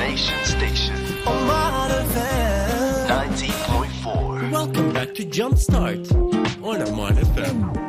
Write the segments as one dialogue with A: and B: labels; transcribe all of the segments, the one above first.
A: Destination Station.
B: Oman FM
A: 90.4.
C: Welcome back to Jumpstart on Oman FM.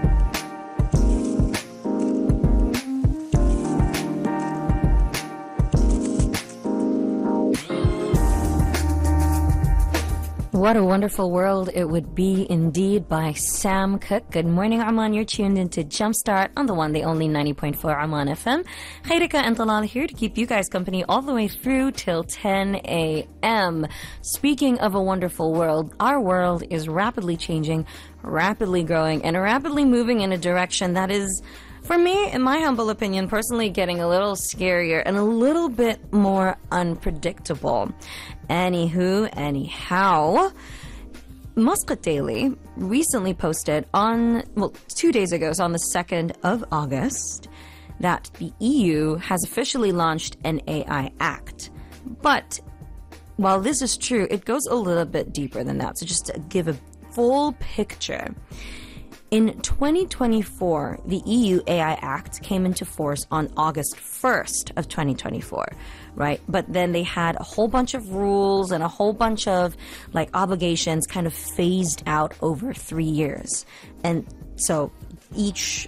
D: What a wonderful world it would be indeed by Sam Cooke. Good morning, Oman. You're tuned into Jumpstart on the one, the only 90.4 Oman FM. Khairika and Talal here to keep you guys company all the way through till 10 a.m. Speaking of a wonderful world, our world is rapidly changing, rapidly growing, and rapidly moving in a direction that is, for me, in my humble opinion, personally getting a little scarier and a little bit more unpredictable. Anyhow, Muscat Daily recently posted on, 2 days ago, so on the 2nd of August, that the EU has officially launched an AI Act. But while this is true, it goes a little bit deeper than that. So just to give a full picture, in 2024, the EU AI Act came into force on August 1st of 2024, right? But then they had a whole bunch of rules and a whole bunch of obligations kind of phased out over 3 years. And so each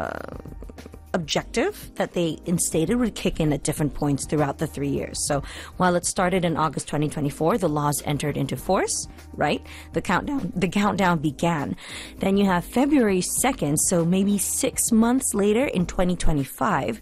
D: objective that they instated would kick in at different points throughout the 3 years. So while it started in August 2024, the laws entered into force, right? The countdown began. Then you have February 2nd, so maybe 6 months later in 2025.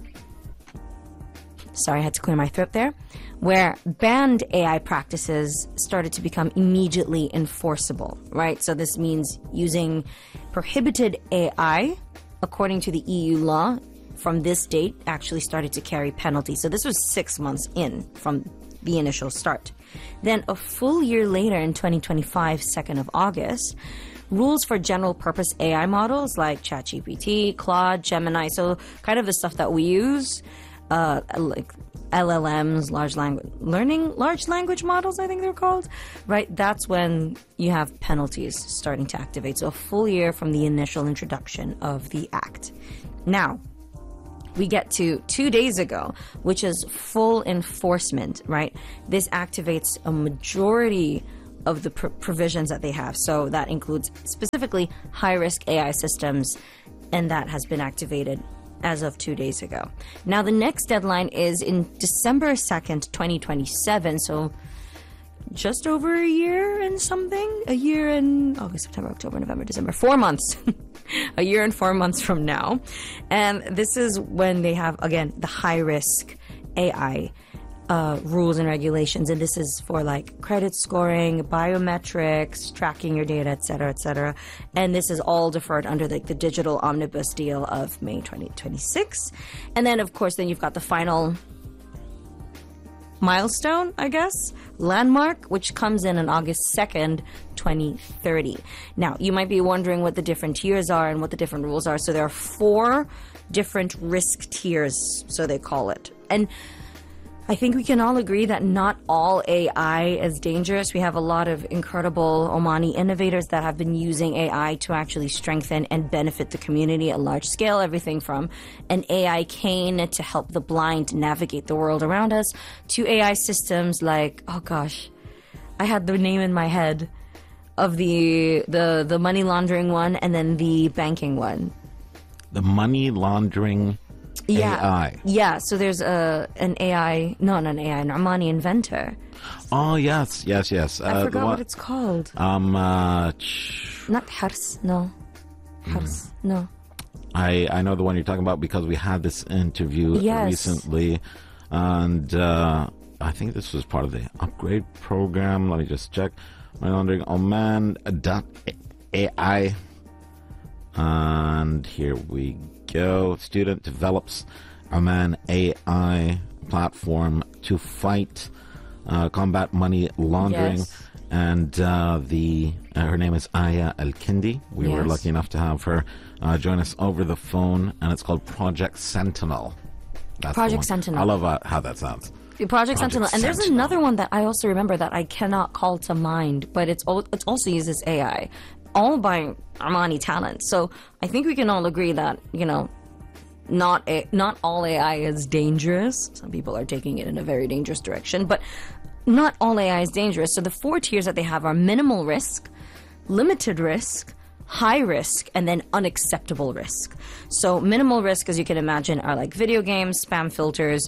D: Sorry, I had to clear my throat there. Where banned AI practices started to become immediately enforceable, right? So this means using prohibited AI according to the EU law, from this date, actually started to carry penalties. So this was 6 months in from the initial start. Then a full year later, in 2025, 2nd of August, rules for general purpose AI models like ChatGPT, Claude, Gemini, so kind of the stuff that we use, like LLMs, large language models, I think they're called, right? That's when you have penalties starting to activate. So a full year from the initial introduction of the act. Now, we get to 2 days ago, which is full enforcement, right? This activates a majority of the provisions that they have. So that includes specifically high-risk AI systems, and that has been activated as of 2 days ago. Now, the next deadline is in December 2nd, 2027, so just over a year and something. A year and August, September, October, November, December. 4 months. A year and 4 months from now. And this is when they have, again, the high-risk AI rules and regulations, and this is for credit scoring, biometrics, tracking your data, etc. And this is all deferred under the digital omnibus deal of May 2026. And then, of course, then you've got the final milestone, I guess, landmark, which comes in on August 2nd, 2030. Now, you might be wondering what the different tiers are and what the different rules are. So there are 4 different risk tiers, so they call it. And I think we can all agree that not all AI is dangerous. We have a lot of incredible Omani innovators that have been using AI to actually strengthen and benefit the community at large scale. Everything from an AI cane to help the blind navigate the world around us, to AI systems like, oh gosh, I had the name in my head of the money laundering one and then the banking one.
E: The money laundering AI.
D: Yeah, so there's an AI, not an AI, an Omani inventor.
E: Oh, yes.
D: I forgot what it's called. Not Hars, no. Hars, no.
E: I know the one you're talking about because we had this interview recently, and I think this was part of the upgrade program. Let me just check. Money laundering, Oman.ai. And here we go. Student develops Oman AI platform to fight combat money laundering.
D: Yes.
E: And her name is Aya Al-Kindi. We were lucky enough to have her join us over the phone, and it's called Project Sentinel. That's Project Sentinel. I love how that sounds.
D: Project Sentinel. And there's another one that I also remember that I cannot call to mind, but it also uses AI, all by Omani talent. So I think we can all agree that, not all AI is dangerous. Some people are taking it in a very dangerous direction, but not all AI is dangerous. So the 4 tiers that they have are minimal risk, limited risk, high risk, and then unacceptable risk. So minimal risk, as you can imagine, are like video games, spam filters,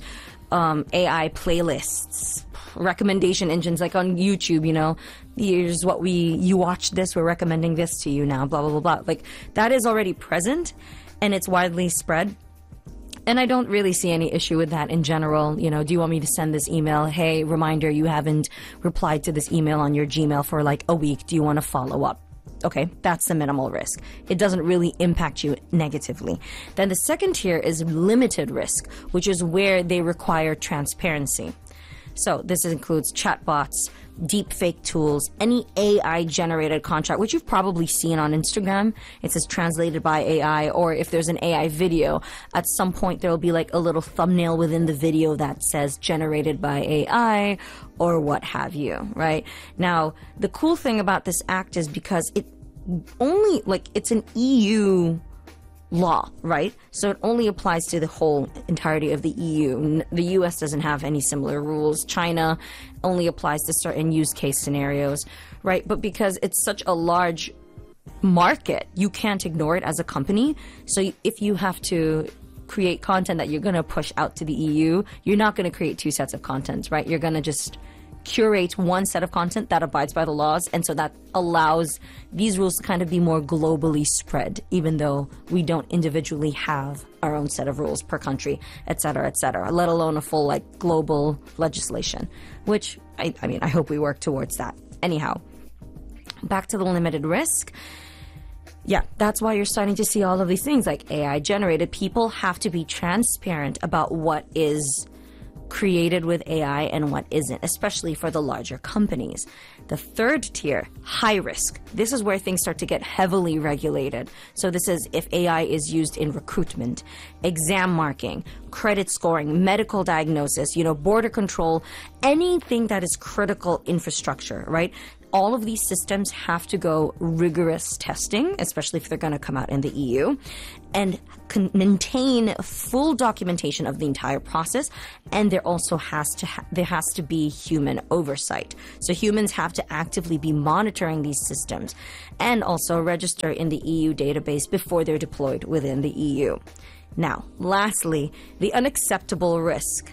D: AI playlists, recommendation engines like on YouTube, you know, here's what you watched this, we're recommending this to you now, blah, blah, blah, blah. Like, that is already present, and it's widely spread. And I don't really see any issue with that in general. You know, do you want me to send this email? Hey, reminder, you haven't replied to this email on your Gmail for like a week. Do you want to follow up? Okay, that's the minimal risk. It doesn't really impact you negatively. Then the second tier is limited risk, which is where they require transparency. So this includes chatbots, deepfake tools, any AI-generated contract, which you've probably seen on Instagram. It says translated by AI, or if there's an AI video, at some point there will be like a little thumbnail within the video that says generated by AI, or what have you, right? Now, the cool thing about this act is because it only, like, it's an EU law, right? So it only applies to the whole entirety of the EU. The US doesn't have any similar rules. China only applies to certain use case scenarios, right? But because it's such a large market, you can't ignore it as a company. So if you have to create content that you're going to push out to the EU, you're not going to create 2 sets of content, right? You're going to just curate one set of content that abides by the laws, and so that allows these rules to kind of be more globally spread, even though we don't individually have our own set of rules per country, et cetera, let alone a full like global legislation, which I mean, I hope we work towards that. Anyhow, back to the limited risk. Yeah, that's why you're starting to see all of these things like AI generated. People have to be transparent about what is created with AI and what isn't, especially for the larger companies. The third tier, high risk. This is where things start to get heavily regulated. So this is if AI is used in recruitment, exam marking, credit scoring, medical diagnosis, you know, border control, anything that is critical infrastructure, right? All of these systems have to go rigorous testing, especially if they're going to come out in the EU, and maintain full documentation of the entire process. And there also has to be human oversight. So humans have to actively be monitoring these systems and also register in the EU database before they're deployed within the EU. Now, lastly, the unacceptable risk,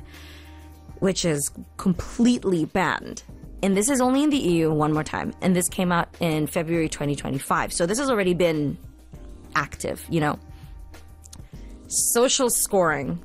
D: which is completely banned. And this is only in the EU, one more time. And this came out in February 2025. So this has already been active, you know. Social scoring.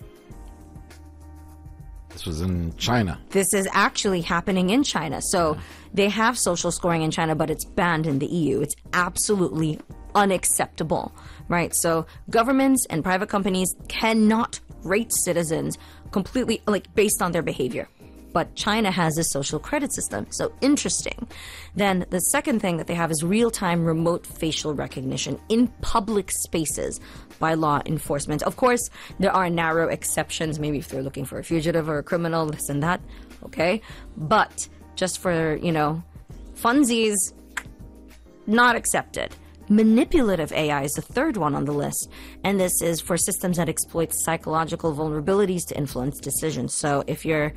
E: This was in China.
D: This is actually happening in China. So they have social scoring in China, but it's banned in the EU. It's absolutely unacceptable, right? So governments and private companies cannot rate citizens completely, like, based on their behavior. But China has a social credit system. So interesting. Then the second thing that they have is real-time remote facial recognition in public spaces by law enforcement. Of course, there are narrow exceptions, maybe if they're looking for a fugitive or a criminal, this and that, okay? But just for, you know, funsies, not accepted. Manipulative AI is the third one on the list, and this is for systems that exploit psychological vulnerabilities to influence decisions. So if your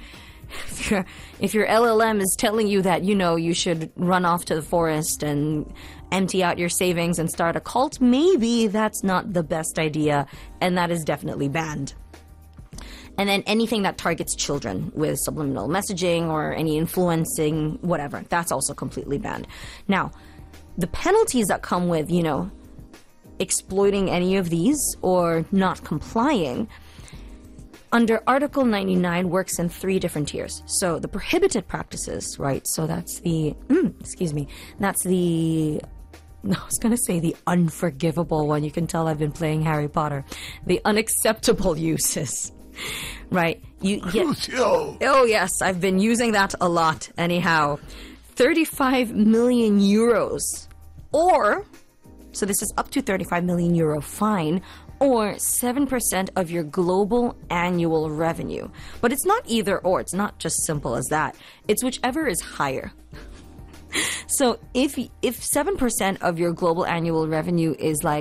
D: LLM is telling you that, you know, you should run off to the forest and empty out your savings and start a cult, maybe that's not the best idea, and that is definitely banned. And then anything that targets children with subliminal messaging or any influencing, whatever, that's also completely banned. Now, the penalties that come with, you know, exploiting any of these or not complying under Article 99 works in 3 different tiers. So the prohibited practices, right? So that's the, that's the, I was going to say the unforgivable one. You can tell I've been playing Harry Potter. The unacceptable uses, right? Oh yes, I've been using that a lot. Anyhow, 35 million euros, or, so this is up to 35 million euro fine, or 7% of your global annual revenue. But it's not either or. It's not just simple as that. It's whichever is higher. So if 7% of your global annual revenue is like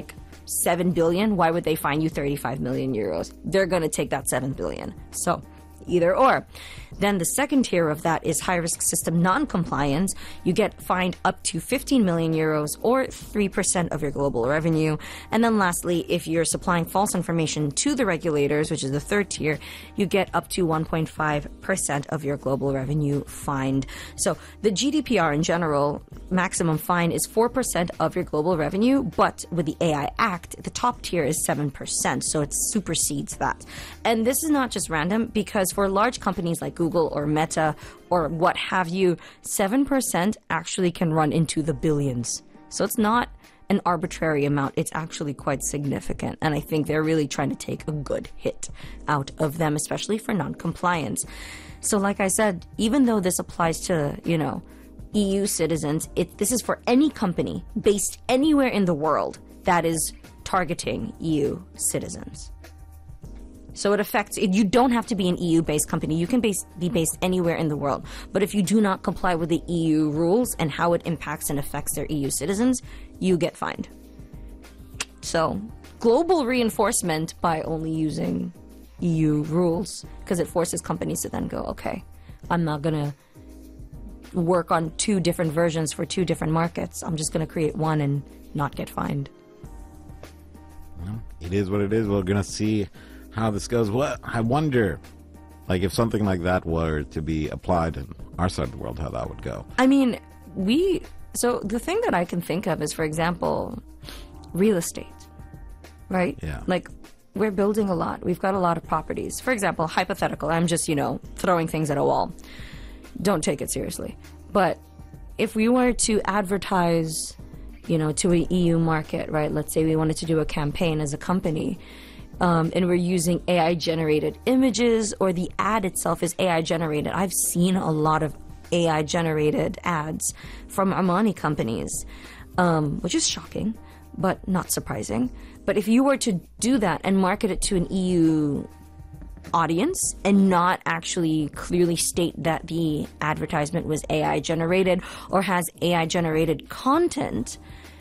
D: 7 billion, why would they fine you 35 million euros? They're going to take that 7 billion. So either or. Then the second tier of that is high-risk system non-compliance. You get fined up to 15 million euros or 3% of your global revenue. And then lastly, if you're supplying false information to the regulators, which is the third tier, you get up to 1.5% of your global revenue fined. So the GDPR in general, maximum fine is 4% of your global revenue, but with the AI Act, the top tier is 7%, so it supersedes that. And this is not just random, because for large companies like Google or Meta or what have you, 7% actually can run into the billions. So it's not an arbitrary amount. It's actually quite significant. And I think they're really trying to take a good hit out of them, especially for non-compliance. So like I said, even though this applies to, EU citizens, this is for any company based anywhere in the world that is targeting EU citizens. So it affects, you don't have to be an EU-based company. You can be based anywhere in the world. But if you do not comply with the EU rules and how it impacts and affects their EU citizens, you get fined. So global reinforcement by only using EU rules, because it forces companies to then go, okay, I'm not going to work on 2 different versions for 2 different markets. I'm just going to create one and not get fined.
E: It is what it is. We're going to see how this goes. Well, I wonder, if something like that were to be applied in our side of the world, how that would go.
D: I mean, so the thing that I can think of is, for example, real estate, right?
E: Yeah.
D: We're building a lot. We've got a lot of properties. For example, hypothetical, I'm just, throwing things at a wall. Don't take it seriously. But if we were to advertise, to an EU market, right? Let's say we wanted to do a campaign as a company, and we're using AI-generated images, or the ad itself is AI-generated. I've seen a lot of AI-generated ads from Armani companies, which is shocking, but not surprising. But if you were to do that and market it to an EU audience and not actually clearly state that the advertisement was AI-generated or has AI-generated content,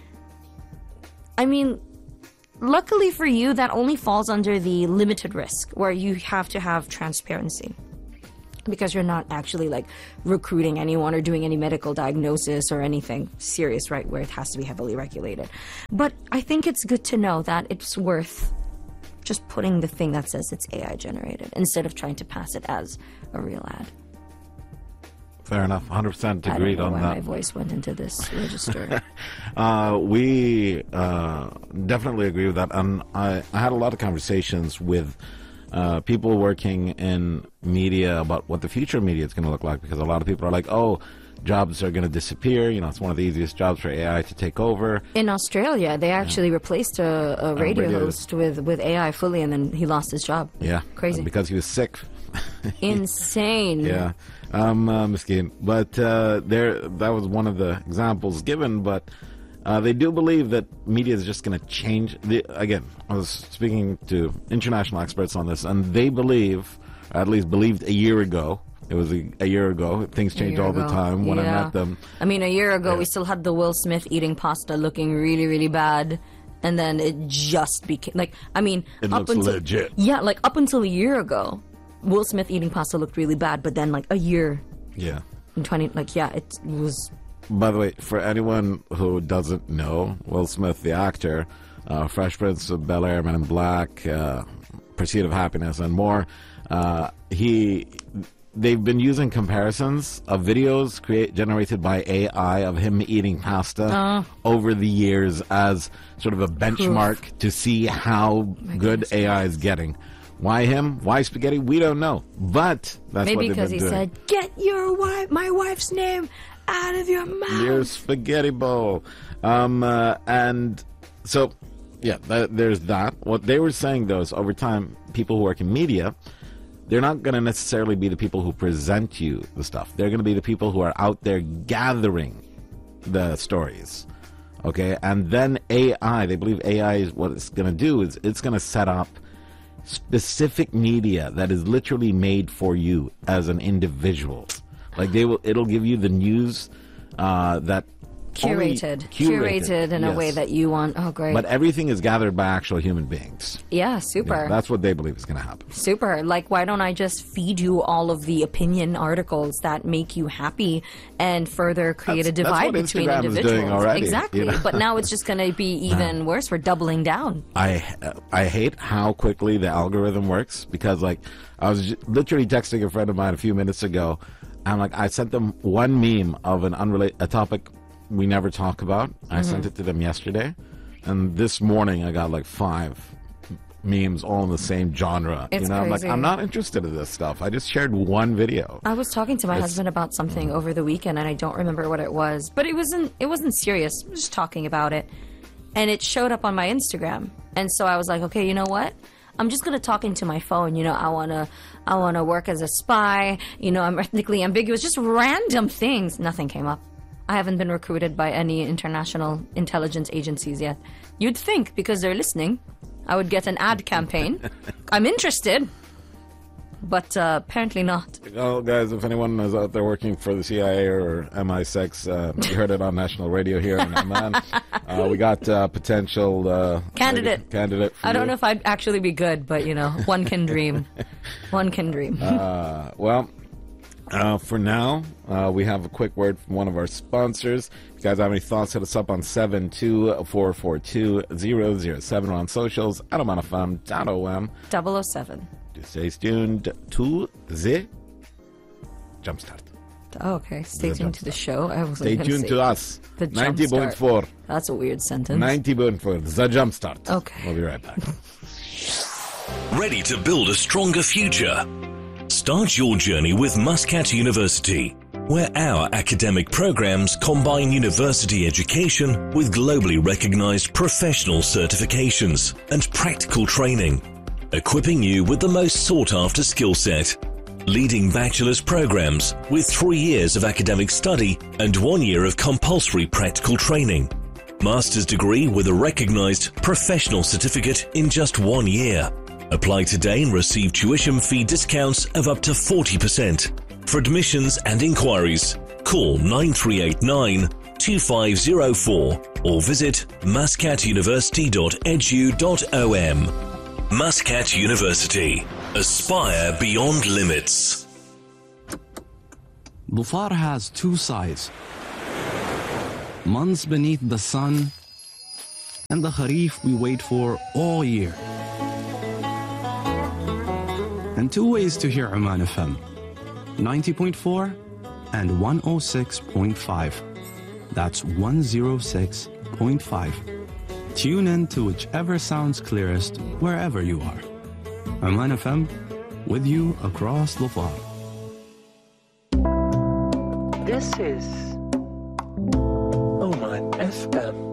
D: I mean, luckily for you, that only falls under the limited risk, where you have to have transparency, because you're not actually recruiting anyone or doing any medical diagnosis or anything serious, right, where it has to be heavily regulated. But I think it's good to know that it's worth just putting the thing that says it's AI generated instead of trying to pass it as a real ad.
E: Fair enough. 100% agreed on that.
D: My voice went into this register.
E: We definitely agree with that. And I had a lot of conversations with people working in media about what the future of media is going to look like, because a lot of people are like, oh, jobs are going to disappear. It's one of the easiest jobs for AI to take over.
D: In Australia, they actually replaced a radio host with AI fully, and then he lost his job.
E: Yeah.
D: Crazy.
E: Because he was sick.
D: Insane.
E: Yeah. Miskin. But that was one of the examples given, but they do believe that media is just going to change. Again, I was speaking to international experts on this, and they believe, or at least believed a year ago, it was a year ago. Things change all the time when I met them.
D: I mean, a year ago, we still had the Will Smith eating pasta looking really, really bad. And then it just became,
E: it looks legit.
D: Yeah, up until a year ago, Will Smith eating pasta looked really bad. But then, a year.
E: Yeah.
D: In 20, it was.
E: By the way, for anyone who doesn't know, Will Smith, the actor, Fresh Prince of Bel-Air, Men in Black, Pursuit of Happiness, and more, they've been using comparisons of videos generated by AI of him eating pasta over the years as sort of a benchmark to see how good AI is getting. Why him? Why spaghetti? We don't know. But that's
D: maybe
E: what they've been doing.
D: Maybe because he said, "Get my wife's name out of your mouth."
E: Your spaghetti bowl. And so, yeah, there's that. What they were saying, though, is over time, people who work in media, they're not going to necessarily be the people who present you the stuff. They're going to be the people who are out there gathering the stories. Okay? And then AI, they believe AI is what it's going to do is it's going to set up specific media that is literally made for you as an individual. It'll give you the news that
D: curated in a way that you want. Oh, great.
E: But everything is gathered by actual human beings.
D: Yeah, super.
E: Yeah, that's what they believe is going to happen.
D: Super. Like, why don't I just feed you all of the opinion articles that make you happy and further create a divide between
E: Instagram
D: individuals?
E: Is doing already,
D: exactly.
E: you know?
D: But now it's just going to be even worse. We're doubling down.
E: I hate how quickly the algorithm works, because like I was literally texting a friend of mine a few minutes ago. I'm like, I sent them one meme of a topic we never talk about. I sent it to them yesterday, and this morning I got like 5 memes all in the same genre.
D: It's
E: I'm like,
D: crazy.
E: I'm not interested in this stuff. I just shared one video.
D: I was talking to my husband about something over the weekend, and I don't remember what it was, but it wasn't serious. I was just talking about it, and it showed up on my Instagram, and so I was like, okay, you know what? I'm just gonna talk into my phone. I wanna work as a spy. I'm ethnically ambiguous. Just random things. Nothing came up. I haven't been recruited by any international intelligence agencies yet. You'd think, because they're listening, I would get an ad campaign. I'm interested, but apparently not.
E: Well, guys, if anyone is out there working for the CIA or MI6, you heard it on national radio here in Amman. We got potential
D: candidate.
E: For
D: don't know if I'd actually be good, but one can dream. One can dream.
E: For now, we have a quick word from one of our sponsors. If you guys have any thoughts, hit us up on 72442-007 on socials at omanfm.om.
D: 007.
E: Stay tuned to the Jumpstart.
D: Oh, okay. Stay tuned to the show.
E: Stay tuned to us.
D: The
E: 90.4.
D: That's a weird sentence.
E: 90.4. The Jumpstart.
D: Okay.
E: We'll be right back.
A: Ready to build a stronger future? Start your journey with Muscat University, where our academic programs combine university education with globally recognized professional certifications and practical training, equipping you with the most sought-after skill set. Leading bachelor's programs with 3 years of academic study and 1 year of compulsory practical training. Master's degree with a recognized professional certificate in just 1 year. Apply today and receive tuition fee discounts of up to 40%. For admissions and inquiries, call 9389-2504 or visit muscatuniversity.edu.om. Muscat University. Aspire beyond limits.
F: Dhofar has 2 sides. Months beneath the sun and the Kharif we wait for all year. And 2 ways to hear Oman FM, 90.4 and 106.5. That's 106.5. Tune in to whichever sounds clearest wherever you are. Oman FM, with you across Dhofar.
C: This is Oman FM.